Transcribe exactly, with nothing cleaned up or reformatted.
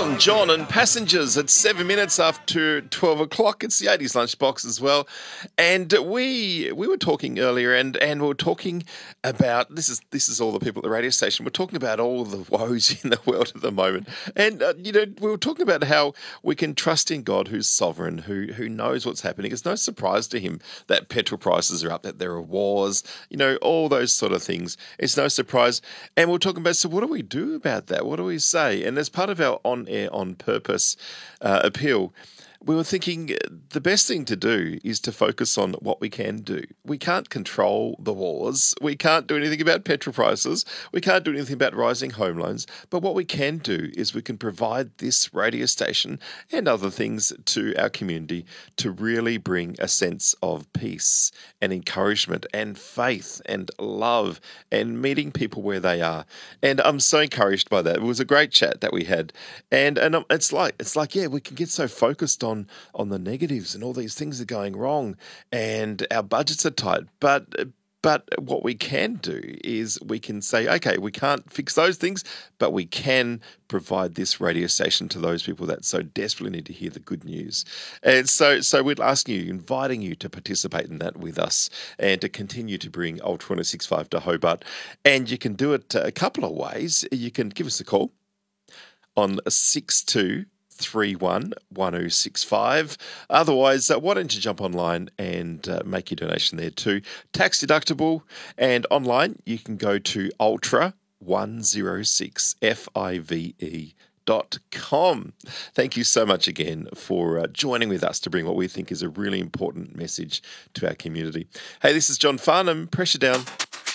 Elton John and Passengers at seven minutes after twelve o'clock. It's the eighties lunchbox as well. And we we were talking earlier and, and we were talking about, this is this is all the people at the radio station, we're talking about all the woes in the world at the moment. And, uh, you know, we were talking about how we can trust in God who's sovereign, who who knows what's happening. It's no surprise to him that petrol prices are up, that there are wars, you know, all those sort of things. It's no surprise. And we're talking about, so what do we do about that? What do we say? And as part of our on-air, on-purpose uh, appeal, we were thinking the best thing to do is to focus on what we can do. We can't control the wars. We can't do anything about petrol prices. We can't do anything about rising home loans. But what we can do is we can provide this radio station and other things to our community to really bring a sense of peace and encouragement and faith and love and meeting people where they are. And I'm so encouraged by that. It was a great chat that we had. And and it's like, it's like, yeah, we can get so focused on on the negatives and all these things are going wrong and our budgets are tight. But but what we can do is we can say, okay, we can't fix those things, but we can provide this radio station to those people that so desperately need to hear the good news. And so so we're asking you, inviting you to participate in that with us and to continue to bring Ultra one oh six point five to Hobart. And you can do it a couple of ways. You can give us a call on six two three one one oh six five. Otherwise, uh, why don't you jump online and uh, make your donation there too. Tax deductible, and online you can go to ultra one oh six five dot com. Thank you so much again for uh, joining with us to bring what we think is a really important message to our community. Hey, this is John Farnham. Pressure down.